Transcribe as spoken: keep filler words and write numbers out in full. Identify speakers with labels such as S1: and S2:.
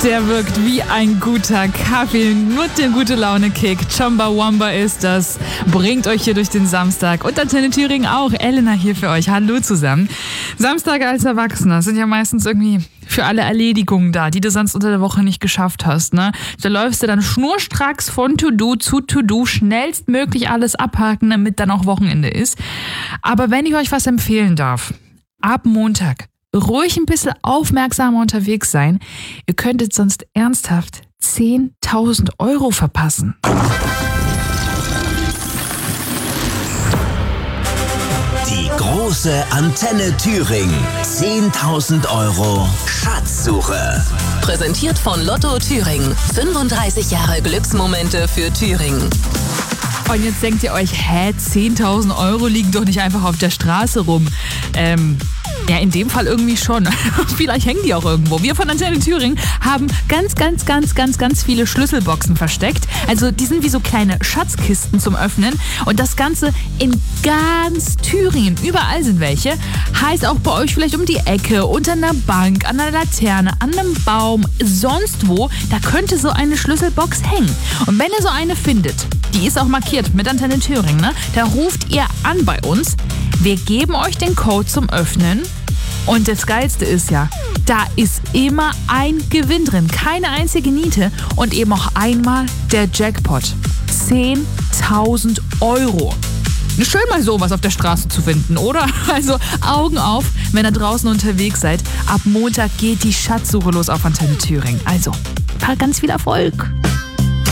S1: Der wirkt wie ein guter Kaffee, nur der gute Laune-Kick. Chumbawamba ist das, bringt euch hier durch den Samstag. Und Antenne Thüringen auch. Elena hier für euch. Hallo zusammen. Samstage als Erwachsener sind ja meistens irgendwie für alle Erledigungen da, die du sonst unter der Woche nicht geschafft hast. Ne? Da läufst du dann schnurstracks von To-Do zu To-Do, schnellstmöglich alles abhaken, damit dann auch Wochenende ist. Aber wenn ich euch was empfehlen darf, ab Montag ruhig ein bisschen aufmerksamer unterwegs sein. Ihr könntet sonst ernsthaft zehntausend Euro verpassen.
S2: Die große Antenne Thüringen. zehntausend Euro Schatzsuche.
S3: Präsentiert von Lotto Thüringen. fünfunddreißig Jahre Glücksmomente für Thüringen.
S1: Und jetzt denkt ihr euch, hä, zehntausend Euro liegen doch nicht einfach auf der Straße rum. Ähm, ja, in dem Fall irgendwie schon. Vielleicht hängen die auch irgendwo. Wir von Antenne Thüringen haben ganz, ganz, ganz, ganz, ganz viele Schlüsselboxen versteckt. Also die sind wie so kleine Schatzkisten zum Öffnen. Und das Ganze in ganz Thüringen. Überall sind welche. Heißt auch bei euch vielleicht um die Ecke, unter einer Bank, an einer Laterne, an einem Baum, sonst wo. Da könnte so eine Schlüsselbox hängen. Und wenn ihr so eine findet, die ist auch markiert mit Antenne Thüringen, ne? Da ruft ihr an bei uns. Wir geben euch den Code zum Öffnen. Und das Geilste ist ja, da ist immer ein Gewinn drin. Keine einzige Niete und eben auch einmal der Jackpot. zehntausend Euro. Schön mal sowas auf der Straße zu finden, oder? Also Augen auf, wenn ihr draußen unterwegs seid. Ab Montag geht die Schatzsuche los auf Antenne Thüringen. Also, ganz viel Erfolg.